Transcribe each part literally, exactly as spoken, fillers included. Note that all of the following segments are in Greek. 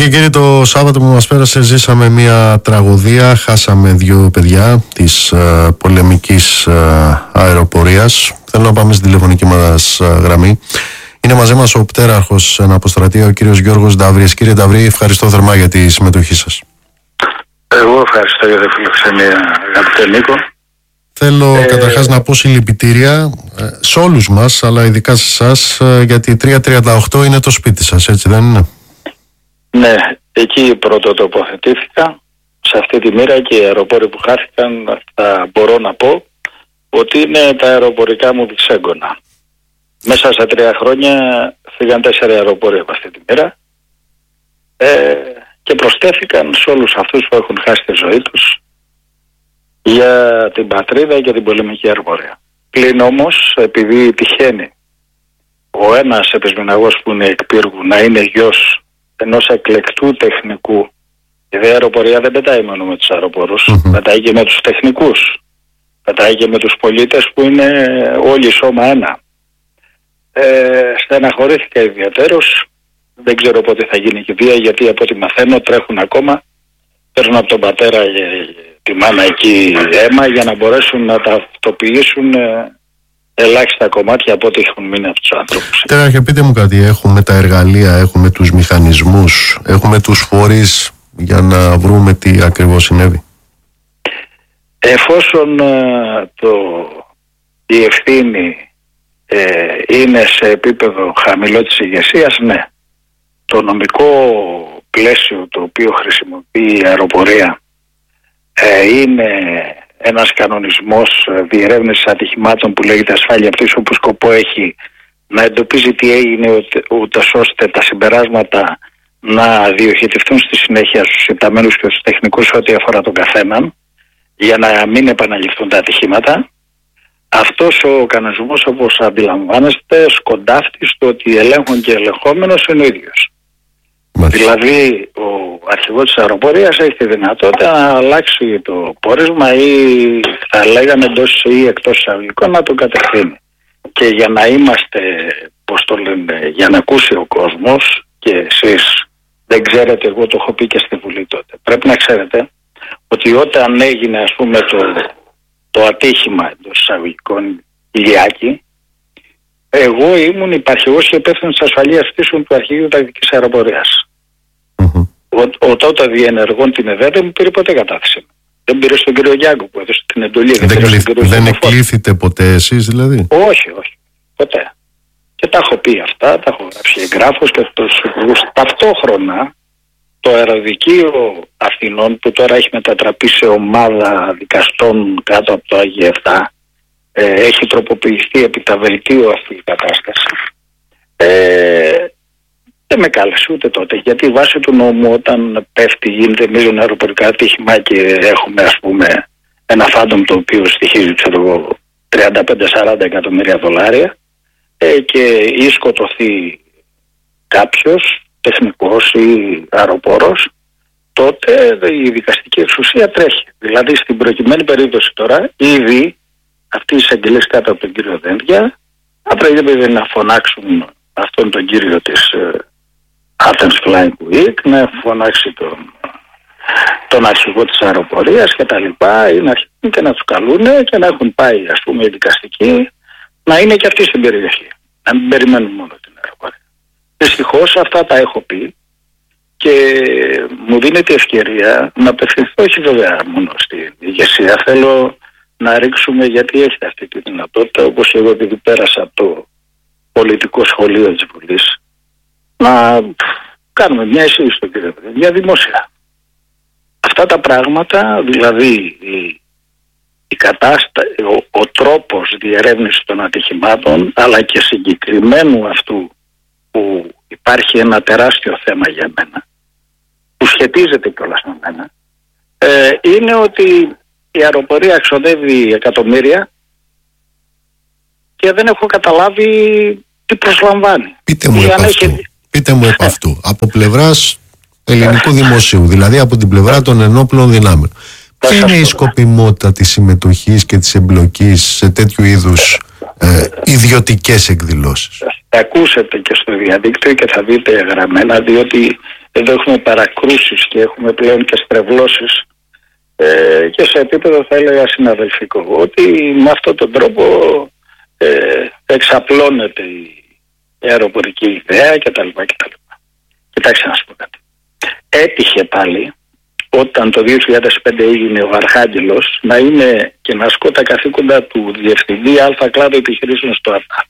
κύριοι, το Σάββατο που μας πέρασε ζήσαμε μια τραγωδία. Χάσαμε δύο παιδιά της uh, πολεμικής uh, αεροπορίας. Θέλω να πάμε στην τηλεφωνική μας uh, γραμμή. Είναι μαζί μας ο πτέραρχος αποστρατεία, ο κύριος Γιώργος Νταυρής. Κύριε Νταυρή, ευχαριστώ θερμά για τη συμμετοχή σας. Εγώ ευχαριστώ για την φιλοξενία, αγαπητέ Νίκο. Θέλω ε... καταρχάς να πω συλληπιτήρια σε όλους μας, αλλά ειδικά σε εσάς, γιατί τριακόσια τριάντα οκτώ είναι το σπίτι σας, έτσι δεν είναι? Ναι, εκεί πρώτο τοποθετήθηκα, σε αυτή τη μοίρα, και οι αεροπόροι που χάθηκαν θα μπορώ να πω ότι είναι τα αεροπορικά μου διξέγγωνα. Μέσα στα τρία χρόνια φύγαν τέσσερα αεροπόροι από αυτή τη μοίρα ε, και προσθέθηκαν σε όλους αυτούς που έχουν χάσει τη ζωή τους για την πατρίδα και την πολεμική αεροπορία. Πλην όμως, επειδή τυχαίνει ο ένας επισμηναγός που είναι εκ πύργου να είναι γιος ενός εκλεκτού τεχνικού, η δε αεροπορία δεν πετάει μόνο με τους αεροπόρους, mm-hmm. πετάει και με τους τεχνικούς, πετάει και με τους πολίτες που είναι όλοι σώμα ένα. Ε, στεναχωρήθηκα ιδιαίτερος. Δεν ξέρω πότε θα γίνει η βία, γιατί από ό,τι μαθαίνω τρέχουν ακόμα, παίρνουν από τον πατέρα τη μάνα εκεί αίμα για να μπορέσουν να ταυτοποιήσουν ε, ελάχιστα κομμάτια από ό,τι έχουν μείνει από τους άνθρωπους. Τέραρχε, πείτε μου κάτι, έχουμε τα εργαλεία, έχουμε τους μηχανισμούς, έχουμε τους φορείς για να βρούμε τι ακριβώς συνέβη? Εφόσον ε, το, η ευθύνη ε, είναι σε επίπεδο χαμηλό της ηγεσίας, ναι. Το νομικό πλαίσιο το οποίο χρησιμοποιεί η αεροπορία ε, είναι ένας κανονισμός διερεύνησης ατυχημάτων που λέγεται ασφάλεια πτήσεων, που σκοπό έχει να εντοπίζει τι έγινε, ούτως ώστε τα συμπεράσματα να διοχετευτούν στη συνέχεια στους υπταμένους και στους τεχνικούς ό,τι αφορά τον καθέναν, για να μην επαναληφθούν τα ατυχήματα. Αυτός ο κανονισμός, όπως αντιλαμβάνεστε, σκοντάφτει στο ότι ελέγχον και ελεγχόμενος είναι ο ίδιος. Μάλιστα. Δηλαδή ο αρχηγός της αεροπορίας έχει τη δυνατότητα να αλλάξει το πόρισμα ή θα λέγαμε εντός ή εκτός εισαγωγικών να το κατευθύνει. Και για να είμαστε, πώς το λένε, για να ακούσει ο κόσμος, και εσείς δεν ξέρετε, εγώ το έχω πει και στη Βουλή τότε, πρέπει να ξέρετε ότι όταν έγινε, ας πούμε, το, το ατύχημα εντός εισαγωγικών Ηλιάκη, εγώ ήμουν υπαρχηγός και υπεύθυνος της ασφαλείας πτήσεων του Αρχηγείου Τακτικής Αεροπορίας. Mm-hmm. Ο, ο τότε διενεργών την ΕΔΕ δεν μου πήρε ποτέ κατάθεση. Δεν πήρε στον κύριο Γιάγκο που έδωσε την εντολή. Δεν, δεν, κλείθ, δεν εκλήθητε ποτέ εσείς δηλαδή? Όχι, όχι. Ποτέ. Και τα έχω πει αυτά, τα έχω γράψει εγγράφος και τους υπουργούς. Ταυτόχρονα το αεροδικείο Αθηνών, που τώρα έχει μετατραπεί σε ομάδα δικαστών κάτω από το Άγιο Εφτά, ε, έχει τροποποιηθεί επί τα βελτίου αυτή η κατάσταση. Ε, δεν με κάλεσε ούτε τότε, γιατί βάσει του νόμου, όταν πέφτει, γίνεται μείζον αεροπορικά ατύχημα και έχουμε, ας πούμε, ένα φάντομ το οποίο στοιχίζει, ξέρω εγώ, τριάντα πέντε σαράντα εκατομμύρια δολάρια ε, και ή σκοτωθεί κάποιος τεχνικός ή αεροπόρος, τότε η δικαστική εξουσία τρέχει. Δηλαδή στην προκειμένη περίπτωση τώρα, ήδη αυτοί οι εισαγγελίες κάτω από τον κύριο Δένδια πρέπει να φωνάξουν αυτόν τον κύριο της Athens Flying Week, να φωνάξει τον, τον αρχηγό της αεροπορίας και τα λοιπά, ή να αρχίσουν και να τους καλούν και να έχουν πάει, ας πούμε, οι δικαστικοί να είναι και αυτοί στην περιοχή, να μην περιμένουν μόνο την αεροπορία. Δυστυχώς αυτά τα έχω πει και μου δίνεται ευκαιρία να απευθυνθώ, όχι βέβαια μόνο στην ηγεσία, θέλω να ρίξουμε, γιατί έχετε αυτή τη δυνατότητα, όπως εγώ, επειδή πέρασα από το πολιτικό σχολείο της Βουλής, να κάνουμε μια εισήγηση στον κύριο για δημόσια. Αυτά τα πράγματα, δηλαδή η, η κατάστα, ο, ο τρόπος διερεύνησης των ατυχημάτων, αλλά και συγκεκριμένου αυτού που υπάρχει ένα τεράστιο θέμα για μένα, που σχετίζεται κιόλας με μένα, ε, είναι ότι η αεροπορία εξοδεύει εκατομμύρια και δεν έχω καταλάβει τι προσλαμβάνει. Πείτε μου επ' αυτού. Έχει... Πείτε μου επ' αυτού. Από πλευράς ελληνικού δημοσίου, δηλαδή από την πλευρά των ενόπλων δυνάμεων. Ποια είναι η σκοπιμότητα της συμμετοχής και της εμπλοκής σε τέτοιου είδους ε, ιδιωτικές εκδηλώσεις? Θα ακούσετε και στο διαδίκτυο και θα δείτε γραμμένα, διότι εδώ έχουμε παρακρούσεις και έχουμε πλέον και στρεβλώσεις ε, και σε επίπεδο θα έλεγα συναδελφικό, ότι με αυτόν τον τρόπο ε, εξαπλώνεται η, η αεροπορική ιδέα κτλ. κτλ. Κοιτάξτε να σου πω κάτι. Έτυχε πάλι όταν το δύο χιλιάδες πέντε έγινε ο Αρχάγγελος να είναι και να ασκώ τα καθήκοντα του Διευθυντή Α Κλάδο Επιχειρήσεων στο ΑΤΑ.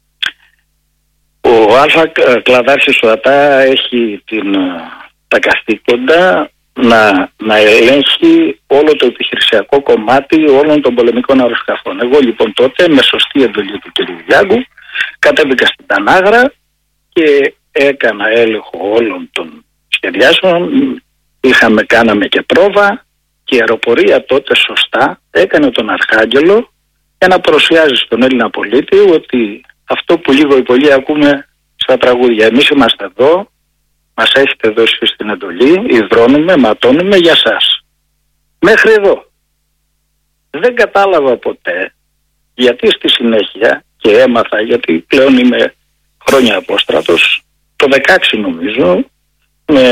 Ο Α Κλαδάρχης στο ΑΤΑ έχει την, τα καθήκοντα να, να ελέγχει όλο το επιχειρησιακό κομμάτι όλων των πολεμικών αεροσκαφών. Εγώ λοιπόν τότε με σωστή εντολή του κ. Διάγκου κατέβηκα στην Τανάγρα και έκανα έλεγχο όλων των σχεδιάσεων. Είχαμε, κάναμε και πρόβα και η αεροπορία τότε σωστά έκανε τον Αρχάγγελο για να παρουσιάζει στον Έλληνα πολίτη ότι αυτό που λίγο ή πολύ ακούμε στα τραγούδια. Εμείς είμαστε εδώ, μας έχετε δώσει στην εντολή, υδρώνουμε, ματώνουμε για σας. Μέχρι εδώ. Δεν κατάλαβα ποτέ γιατί στη συνέχεια, και έμαθα γιατί πλέον είμαι χρόνια απόστρατος, το δεκαέξι νομίζω, με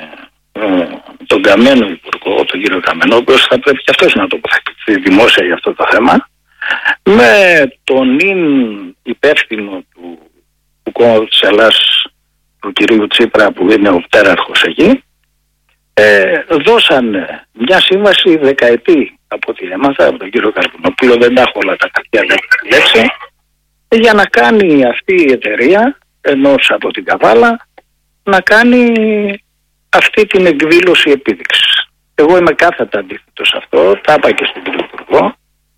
ε, τον Καμένο Υπουργό, τον κύριο Καμένο, ο οποίος θα πρέπει και αυτός να τοποθετηθεί δημόσια για αυτό το θέμα, με τον ίν υπεύθυνο του, του κόμματος της Ελλάς, του κυρίου Τσίπρα, που είναι ο πτέραρχος εκεί, ε, δώσαν μια σύμβαση δεκαετή από ό,τι έμαθα από τον κύριο Καρπουνόπουλο, δεν τα έχω όλα τα χαρτιά λέξη, για να κάνει αυτή η εταιρεία, ενός από την Καβάλα, να κάνει αυτή την εκδήλωση επίδειξης. Εγώ είμαι κάθετα αντίθετος σε αυτό, τα είπα και στον κύριο Υπουργό.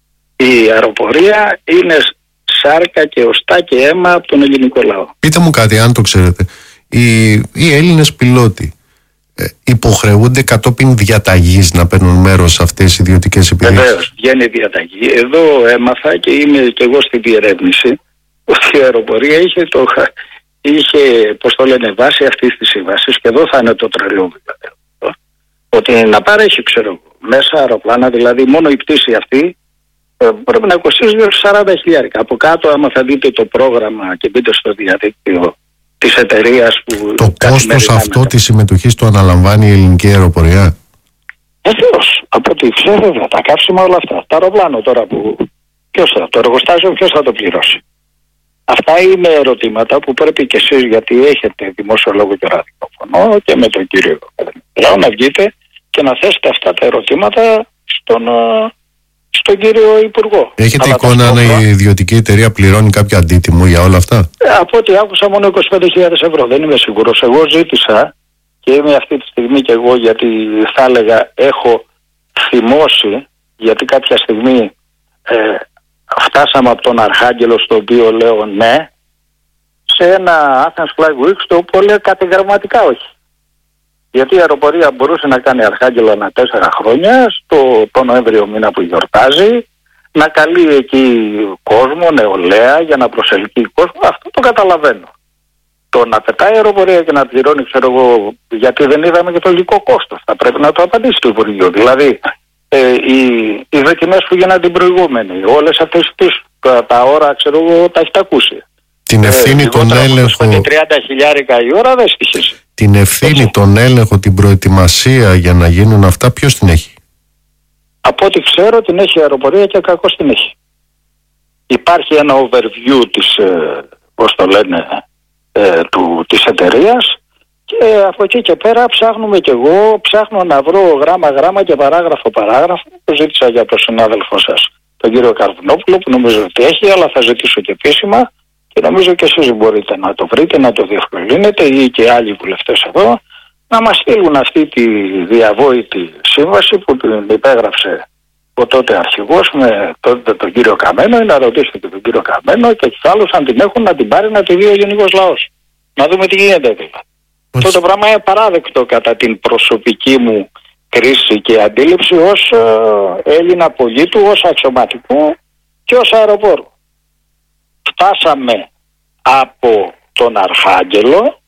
Η αεροπορία είναι σάρκα και οστά και αίμα από τον ελληνικό λαό. Πείτε μου κάτι, αν το ξέρετε. Οι, οι Έλληνες πιλότοι ε, υποχρεούνται κατόπιν διαταγής να παίρνουν μέρος σε αυτές οι ιδιωτικές επιδείξεις? Βεβαίως, βγαίνει διαταγή. Εδώ έμαθα και είμαι και εγώ στη διερεύνηση ότι η αεροπορία είχε, το, είχε πώς το λένε, βάση αυτής της σύμβασης, και εδώ θα είναι το τρελό δηλαδή, ότι να παρέχει, ξέρω, μέσα αεροπλάνα, δηλαδή μόνο η πτήση αυτή πρέπει να κοστίζει σαράντα χιλιάρικα. Από κάτω, άμα θα δείτε το πρόγραμμα και μπείτε στο διαδίκτυο της εταιρείας που... Το κόστος αυτό της συμμετοχής το αναλαμβάνει η ελληνική αεροπορία? Βεβαίως, από ό,τι ξέρω, τα καύσιμα, όλα αυτά. Το αεροπλάνο τώρα που... Ποιος θα, το εργοστάσιο ποιος θα το πληρώσει? Αυτά είναι ερωτήματα που πρέπει και εσείς, γιατί έχετε δημοσιολόγο και ραδιόφωνο και με τον κύριο Λάου, να βγείτε και να θέσετε αυτά τα ερωτήματα στον... στον κύριο Υπουργό. Έχετε αλλά εικόνα αν η ιδιωτική εταιρεία πληρώνει κάποιο αντίτιμο για όλα αυτά? Ε, από ό,τι άκουσα μόνο είκοσι πέντε χιλιάδες ευρώ, δεν είμαι σίγουρος. Εγώ ζήτησα και είμαι αυτή τη στιγμή και εγώ, γιατί θα έλεγα έχω θυμώσει, γιατί κάποια στιγμή ε, φτάσαμε από τον Αρχάγγελο, στο οποίο λέω ναι, σε ένα Athens Fly Week, το οποίο λέει κατηγραμματικά όχι. Γιατί η αεροπορία μπορούσε να κάνει Αρχάγγελο ανά τέσσερα χρόνια, στο το Νοέμβριο μήνα που γιορτάζει, να καλεί εκεί κόσμο, νεολαία, για να προσελκύει κόσμο. Αυτό το καταλαβαίνω. Το να πετάει η αεροπορία και να πληρώνει, ξέρω εγώ, γιατί δεν είδαμε και το υλικό κόστος. Θα πρέπει να το απαντήσει το Υπουργείο. Δηλαδή, ε, οι, οι δοκιμές που γίνανε την προηγούμενη, όλες αυτές τις, τα, τα ώρα, ξέρω εγώ, τα έχετε ακούσει. Την ευθύνη, ε, τον έλεγχο. τριάντα χιλιάρικα η ώρα δεν στοιχίζει. Την ευθύνη, έτσι, τον έλεγχο, την προετοιμασία για να γίνουν αυτά, ποιος την έχει? Από ό,τι ξέρω την έχει η αεροπορία και κακώς την έχει. Υπάρχει ένα overview της, ε, πώς το λένε, ε, του, της εταιρείας, και από εκεί και πέρα ψάχνουμε κι εγώ, ψάχνω να βρω γράμμα-γράμμα και παράγραφο-παράγραφο. Το ζήτησα για τον συνάδελφό σας, τον κύριο Καρβουνόπουλο, που νομίζω ότι έχει, αλλά θα ζητήσω και επίσημα. Και νομίζω και εσείς μπορείτε να το βρείτε, να το διευκολύνετε, ή και άλλοι βουλευτές εδώ, να μας στείλουν αυτή τη διαβόητη σύμβαση που την υπέγραψε ο τότε αρχηγός με τότε τον κύριο Καμένο, ή να ρωτήσετε και τον κύριο Καμένο και τους άλλους αν την έχουν, να την πάρει, να τη δει ο γενικός λαός. Να δούμε τι γίνεται δηλαδή. Αυτό το πράγμα είναι παράδεκτο κατά την προσωπική μου κρίση και αντίληψη ως ε, Έλληνα πολίτου, ως αξιωματικού και ως αεροπόρου. Φτάσαμε από τον Αρχάγγελο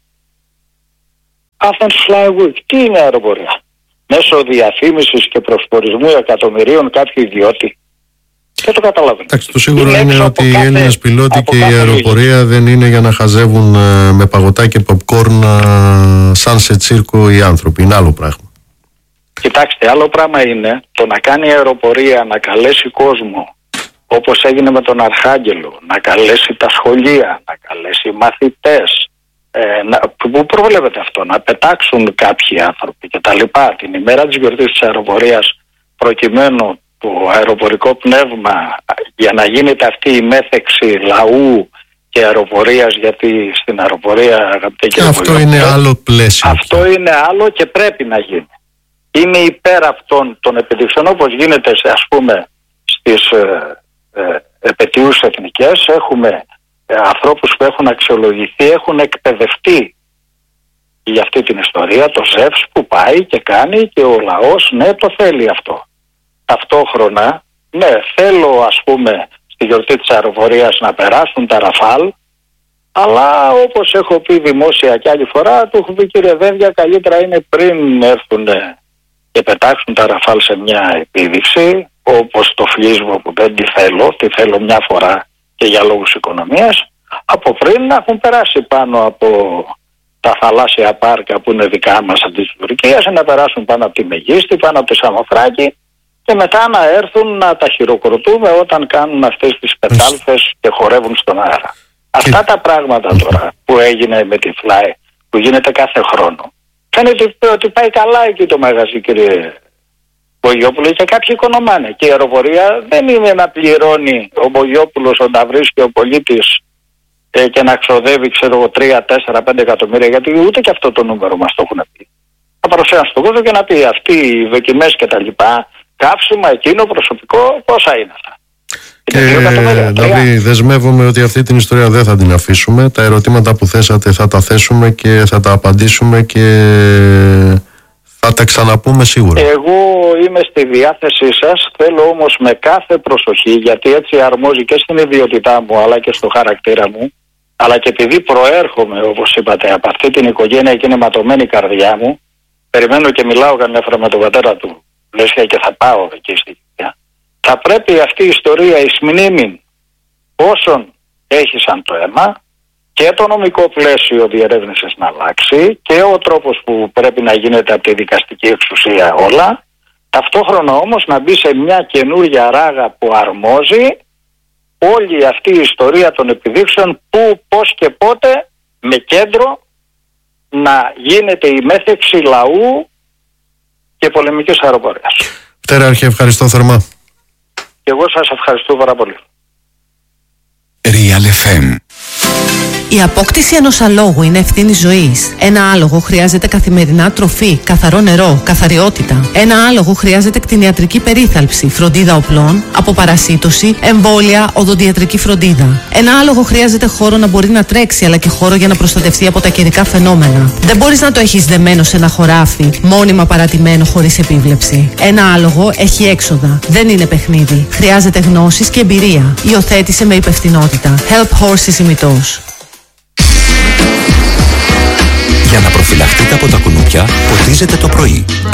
Athens Fly Week. Τι είναι αεροπορία? Μέσω διαφήμισης και προσπορισμού εκατομμυρίων κάποιου ιδιώτη. Δεν το καταλαβαίνω. Εντάξει, το σίγουρο είναι, είναι ότι οι Έλληνες πιλότοι και η αεροπορία λίγη. δεν είναι για να χαζεύουν ε, με παγωτά και popcorn ε, σαν σε τσίρκο οι άνθρωποι. Είναι άλλο πράγμα. Κοιτάξτε, άλλο πράγμα είναι το να κάνει η αεροπορία να καλέσει κόσμο, όπως έγινε με τον Αρχάγγελο, να καλέσει τα σχολεία, να καλέσει μαθητές. Ε, να, που προβλέπεται αυτό, να πετάξουν κάποιοι άνθρωποι και τα λοιπά την ημέρα της γιορτής της αεροπορίας, προκειμένου το αεροπορικό πνεύμα για να γίνεται αυτή η μέθεξη λαού και αεροπορίας, γιατί στην αεροπορία, αγαπητέ κύριε αυτό είναι άλλο πλαίσιο. Αυτό είναι άλλο και πρέπει να γίνει. Είμαι υπέρ αυτών των επιδείξεων, όπως γίνεται σε, ας πούμε στις ε, ε, επετειούς εθνικές. Έχουμε ε, ανθρώπους που έχουν αξιολογηθεί, έχουν εκπαιδευτεί για αυτή την ιστορία, το ΖΕΒΣ που πάει και κάνει και ο λαός, ναι, το θέλει αυτό. Ταυτόχρονα, ναι, θέλω ας πούμε στη γιορτή της αεροπορίας να περάσουν τα Ραφάλ, αλλά όπως έχω πει δημόσια και άλλη φορά, του έχω πει κύριε Δένδια, καλύτερα είναι πριν έρθουν και πετάξουν τα Ραφάλ σε μια επίδειξη, όπως το Φλίσβο που δεν τη θέλω, τη θέλω μια φορά και για λόγους οικονομίας, από πριν να έχουν περάσει πάνω από τα θαλάσσια πάρκα που είναι δικά μας από της Τουρκίας, να περάσουν πάνω από τη Μεγίστη, πάνω από τη Σαμοθράκη και μετά να έρθουν να τα χειροκροτούμε όταν κάνουν αυτές τις πετάλφες και χορεύουν στον αέρα. Αυτά τα πράγματα τώρα που έγινε με τη Fly, που γίνεται κάθε χρόνο, φαίνεται ότι πάει καλά εκεί το μαγαζί, κύριε Μπογιόπουλο, και κάποιοι οικονομάνε. Και η αεροπορία δεν είναι να πληρώνει ο Μπογιόπουλος, ο Νταβρής και ο πολίτης ε, και να ξοδεύει, ξέρω εγώ, τρία, τέσσερα, πέντε εκατομμύρια, γιατί ούτε και αυτό το νούμερο μας το έχουν πει. Θα παρουσιάσουν στον κόσμο και να πει αυτοί οι δοκιμές και τα λοιπά, καύσιμα, εκείνο, προσωπικό, πόσα είναι αυτά. Και δηλαδή δεσμεύομαι ότι αυτή την ιστορία δεν θα την αφήσουμε. Τα ερωτήματα που θέσατε θα τα θέσουμε και θα τα απαντήσουμε και θα τα ξαναπούμε σίγουρα. Εγώ είμαι στη διάθεσή σας, θέλω όμως με κάθε προσοχή, γιατί έτσι αρμόζει και στην ιδιότητά μου αλλά και στο χαρακτήρα μου, αλλά και επειδή προέρχομαι, όπως είπατε, από αυτή την οικογένεια και είναι ματωμένη η καρδιά μου, περιμένω και μιλάω καμιά φορά με τον πατέρα του Λέσχα και θα πάω εκεί στη γυναιά. Θα πρέπει αυτή η ιστορία εις μνήμη όσων έχησαν το αίμα και το νομικό πλαίσιο διερεύνησης να αλλάξει και ο τρόπος που πρέπει να γίνεται από τη δικαστική εξουσία όλα, ταυτόχρονα όμως να μπει σε μια καινούργια ράγα που αρμόζει όλη αυτή η ιστορία των επιδείξεων, που, πώς και πότε με κέντρο να γίνεται η μέθεξη λαού και πολεμικής αεροπορίας. Πτέραρχε, ευχαριστώ θερμά. Και εγώ σας ευχαριστώ πάρα πολύ. Real εφ εμ. Η απόκτηση ενός αλόγου είναι ευθύνη ζωής. Ένα άλογο χρειάζεται καθημερινά τροφή, καθαρό νερό, καθαριότητα. Ένα άλογο χρειάζεται κτηνιατρική περίθαλψη, φροντίδα οπλών, αποπαρασίτωση, εμβόλια, οδοντιατρική φροντίδα. Ένα άλογο χρειάζεται χώρο να μπορεί να τρέξει, αλλά και χώρο για να προστατευτεί από τα καιρικά φαινόμενα. Δεν μπορείς να το έχεις δεμένο σε ένα χωράφι, μόνιμα παρατημένο χωρίς επίβλεψη. Ένα άλογο έχει έξοδα. Δεν είναι παιχνίδι. Χρειάζεται γνώσεις και εμπειρία. Υιοθέτησε με υπευθυνότητα. Help Horses ημιτός. Για να προφυλαχτείτε από τα κουνούπια, ποτίζετε το πρωί.